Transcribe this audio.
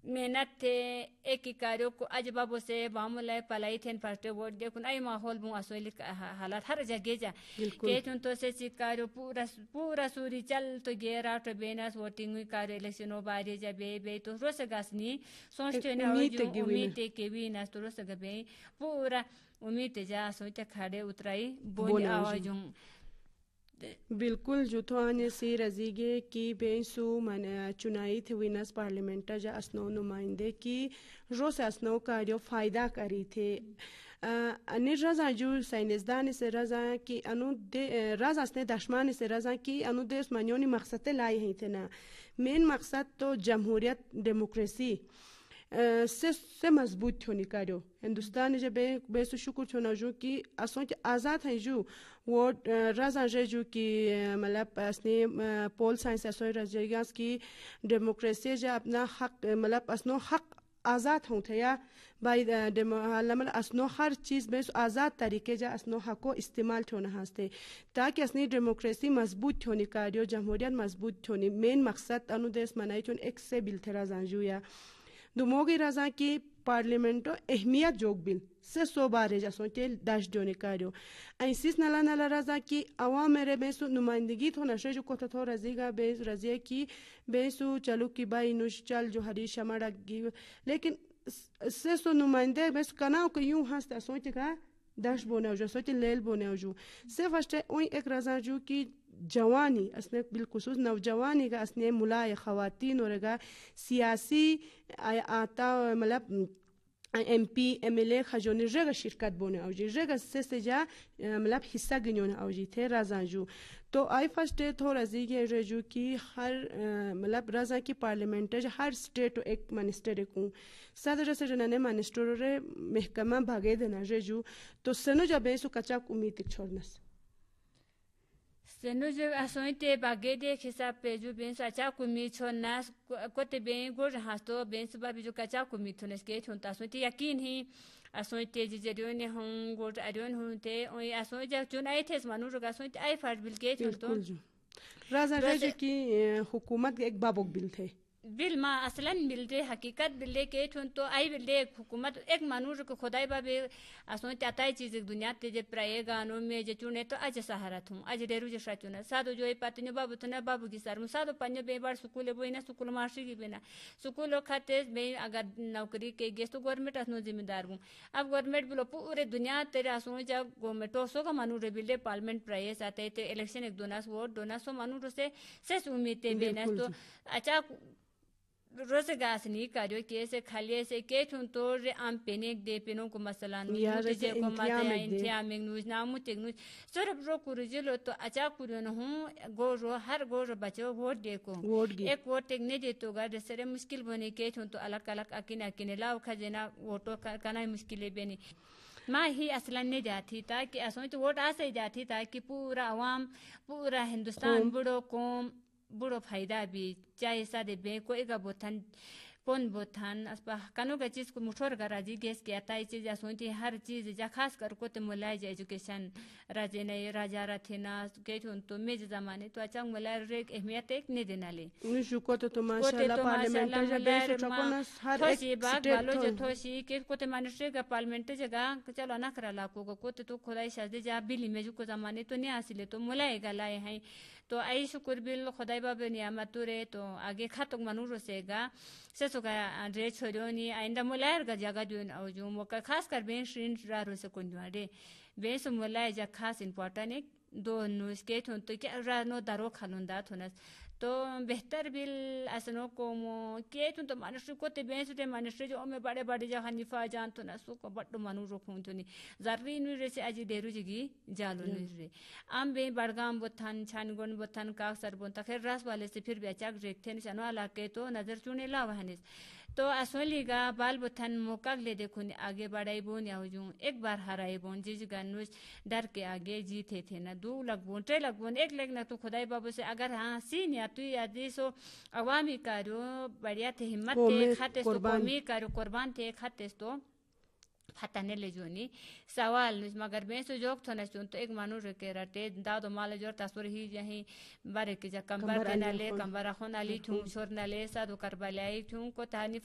محنت تھے ایک کاریوں کو اجبابوں سے معاملہ پلائی تھے فرسٹ ووٹ دیکھن ای ماحول بوں اسولی حالات ہر جگہ جا کہ تم تو سے کاریو پورا سوری چل تو گیرا تو بیناس ووٹنگ کارو الیکشنوں بارے جا بے تو روس گاسنی سوچتے نے امید کے بھی نہ تو روس گبے پورا امید جا سوچ کھڑے اترائی بون آوازوں بالکل جو تو آنے سی رزیگے کی بینسو من چنائی تھے وینس پارلیمنٹ جا اسنو نمائندے کی روس اسنو کاریو فائدہ کری تھے انیر رضا جو سائنسدان سے رضا کی انو رضا اسنے دشمان سے رضا کی انو دیس منیونی مقصد لائی ہیں تھے نا مین مقصد تو جمہوریت ڈیموکریسی سے مضبوط تھونی کاریو ہندوستان جب بے سو شکر چھونا جو کی اسوں کے آزاد ہیں جو وہ رضا جو کی مطلب اسنے پول سائنس اسوئی رجیگاس کی ڈیموکریسی جا اپنا حق مطلب اسنو حق آزاد ہوں تھے یا بائی مطلب اسنو ہر چیز بے آزاد طریقے جا اسنو حق کو استعمال چھونا ہاستے تاکہ اسنی ڈیموکریسی مضبوط چھونی کاریو جمہوریت مضبوط چھونی مین مقصد انو دیس منائی چھون ایک سے بل تھے رضا جو یا دوموگی رضا کی پارلیمنٹو اہمیت جوگ بل سے سو بارے جا سوچے داش جونے کاریو ایسیس نلا رضا کی عوام میرے بیسو نمائندگی تو نشے جو کوتا تھو رزیگا بیس رضیے کی بیسو چلو کی بائی نوش چل جو ہری شمارا گی لیکن سے سو نمائندے بیسو کناو کہ یوں ہنستا سوچے گا داش بونے ہو جو سوچے لیل بونے ہو جو سے فشتے اوئی ایک رضا جو کی جوانی اسنے بالخصوص نوجوانی کا اسنے ملائے خواتین اور گا سیاسی آتا مطلب M P M L A خجونی رگا شرکت بونے اوجی رگا سے جا مطلب حصہ گنیون اوجی تھے رضا جو تو آئی فرسٹ تھو رضی کے رجو کی ہر مطلب رضا کی پارلیمنٹ ہر اسٹیٹ ایک منسٹر کو صدر سے جننے منسٹر رے محکمہ بھاگے دینا رجو تو سنو جب ایسو کچا امید چھوڑنس سنو جو اسوئنتے باگے دے حساب پہ جو بینس اچھا کمی چھوناس کوتے بین گور ہاستو بینس بابی جو کچا کمی چھونس کے چھونتا اسوئنتے یقین ہی اسوئنتے جریون ہوں گور اریون ہوں تے اسوئنتے جو چون آئے تھے اس منو رگا اسوئنتے آئے فرد بل کے چھونتو رازا رجو کی حکومت ایک بابوک بل تھے بل ما اصلا بل دے حقیقت بل دے کے چھون تو آئی بل دے حکومت ایک منور کو خدای بابے اسوئن تاتای چیز دنیا تے جے پرائے گانو میں جے چونے تو اج سہارا تھوں اج ڈیرو جے شاچونا سادو جو پاتنی بابو تنا بابو کی سر سادو پنج بے بار سکول بوینا سکول ماشی کی بنا سکول کھاتے میں اگر نوکری کے گیس تو گورنمنٹ اسنو ذمہ دار ہوں اب گورنمنٹ بلو پورے دنیا تیرے اسوئن جا گورنمنٹ سو کا منور بل دے پارلیمنٹ پرائے ساتے تے الیکشن ایک دوناس ووٹ دوناس سو منور سے امید تے بنا تو اچھا روز گاسنی کاریو کیسے کھالیے سے کے چھون تو ام پینیک دے پینوں کو مثلا نوز جے کو ماتے انتیام نوز نامو تک نوز سرب رو کرجلو تو اچا کریون ہوں گورو ہر گورو بچو ووٹ دے کو ایک ووٹ تک نہیں دے تو گا دسرے مشکل بنے کے چھون تو الگ الگ اکینے لاؤ کھجنا ووٹو کنا مشکلیں بنی ماں ہی اصلا نہیں جاتی تھا کہ اسوئن تو ووٹ آسے جاتی تھا کہ پورا عوام پورا ہندوستان بڑو قوم بڑو فائدہ بھی چاہے سادے بے کوئی کا بوتھن پون بوتھن اسپا کنو کا چیز کو مشور کا راجی گیس کیا تھا چیز جا سوچتی ہر چیز جا خاص کر کو تے ملائے جا ایجوکیشن راجے نہیں راجا رتھینا کہ تو میج زمانے تو اچھا ملائے ریک اہمیت ایک نہیں دینا لے نشو تو ماشاءاللہ پارلیمنٹ جا بے چکونا ہر ایک سٹیٹ والو جو تھوشی کہ کو تے منسٹر کا پارلیمنٹ جگہ چلو نہ کرا لا کو تے تو خدای شاہدے جا بلی میں جو کو زمانے تو نہیں حاصل تو ملائے گا لائے ہیں تو ای شکر بل خدای بابا نعمت رے تو آگے خاتم منور سے گا سسو کا ڈے چھوڑونی آئندہ ملائر گا جگہ جو جو موقع خاص کر بین شرین رارو سے کنجوا دے بین سو ملائے جا خاص امپورٹنٹ ایک دو نوز کے تھون تو کیا رانو دارو کھلوندا تھونس تو بہتر بل اسنو کو مو کے تھون تو منسٹر کو تے بین سو منسٹر جو میں بڑے بڑے جہاں نفا جان تو نسو کو بڑو منور رکھون تو نہیں زری نو رے سے اج ڈیرو جگی جالو نو رے ام بے بڑگام بوتھن چھانگون بوتھن کا سر بون تخیر راس والے سے پھر بیچاک دیکھتے ہیں شنو علاقے تو نظر چونے لا وہنس تو اسولی گا بال بوتھن موقع لے دیکھو آگے بڑھائی بون یا ہجوں ایک بار ہرائی بون جی گنوش ڈر کے آگے جیتے تھے نا دو لگ بون ٹرے لگ بون ایک لگ نہ تو خدای بابو سے اگر ہاں سین یا تو یا دیسو عوامی کارو بڑھیا تھے ہمت تھے کھاتے تو قومی کارو قربان تھے کھاتے تو فتنے لے جونی سوال نس مگر بین سو جوک تھونا چون تو ایک مانو رکے رٹے دادو مال جور تصور ہی جہیں بارے کے جا کمبر نالے کمبر خون علی ٹھون شور نالے سادو کربلائی ٹھون کو تانی